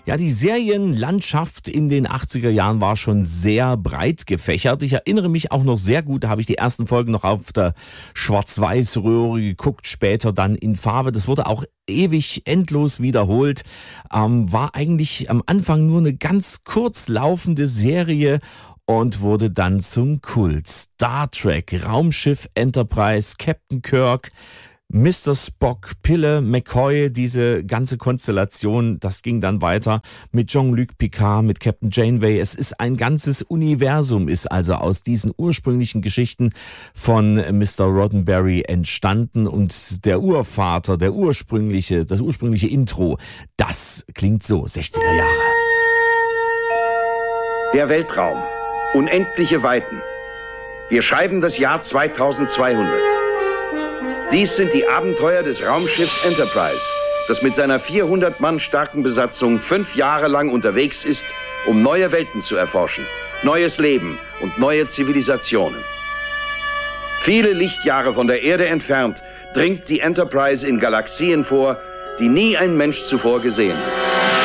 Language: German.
Ja, die Serienlandschaft in den 80er Jahren war schon sehr breit gefächert. Ich erinnere mich auch noch sehr gut, da habe ich die ersten Folgen noch auf der Schwarz-Weiß-Röhre geguckt, später dann in Farbe. Das wurde auch ewig endlos wiederholt. War eigentlich am Anfang nur eine ganz kurz laufende Serie und wurde dann zum Kult. Star Trek, Raumschiff Enterprise, Captain Kirk, Mr. Spock, Pille, McCoy, diese ganze Konstellation, das ging dann weiter mit Jean-Luc Picard, mit Captain Janeway. Es ist ein ganzes Universum, ist also aus diesen ursprünglichen Geschichten von Mr. Roddenberry entstanden und der Urvater, das ursprüngliche Intro, das klingt so, 60er Jahre. Der Weltraum, unendliche Weiten. Wir schreiben das Jahr 2200. Dies sind die Abenteuer des Raumschiffs Enterprise, das mit seiner 400 Mann starken Besatzung 5 Jahre lang unterwegs ist, um neue Welten zu erforschen, neues Leben und neue Zivilisationen. Viele Lichtjahre von der Erde entfernt dringt die Enterprise in Galaxien vor, die nie ein Mensch zuvor gesehen hat.